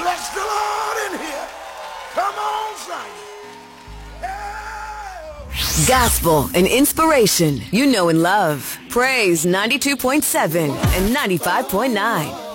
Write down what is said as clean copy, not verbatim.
Bless the Lord in here. Come on, Zion. Gospel and inspiration you know and love. Praise 92.7 and 95.9.